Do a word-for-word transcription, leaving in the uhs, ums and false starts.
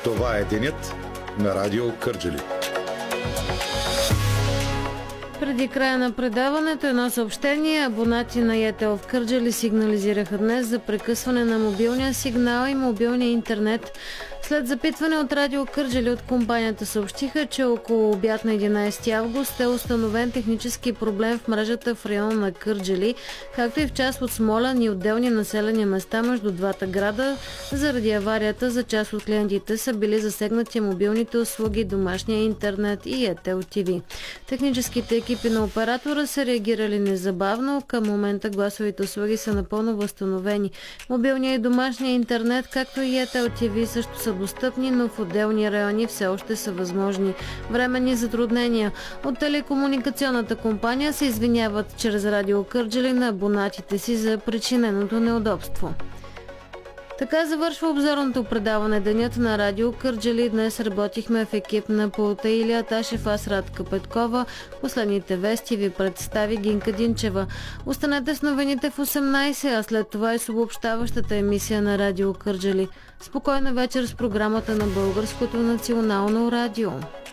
Това е денят на Радио Кърджали. Преди края на предаването едно съобщение. Абонати на Ятел в Кърджали сигнализираха днес за прекъсване на мобилния сигнал и мобилния интернет. След запитване от Радио Кърджали от компанията съобщиха, че около обяд на единайсети август е установен технически проблем в мрежата в района на Кърджали, както и в част от Смолян и отделни населени места между двата града. Заради аварията за част от клиентите са били засегнати мобилните услуги, домашния интернет и Ятел ТВ. Техническите екипи на оператора са реагирали незабавно. Към момента гласовите услуги са напълно възстановени. Мобилният и домашния интернет, както и Ятел ТВ също са достъпни, но в отделни райони все още са възможни временни затруднения. От телекомуникационната компания се извиняват чрез Радио Кърджали на абонатите си за причиненото неудобство. Така завършва обзорното предаване Денят на Радио Кърджали. Днес работихме в екип на пулта Илия Ташев, аз Радка Петкова. Последните вести ви представи Гинка Динчева. Останете с новините в осемнайсет, а след това и с обобщаващата емисия на Радио Кърджали. Спокойна вечер с програмата на Българското национално радио.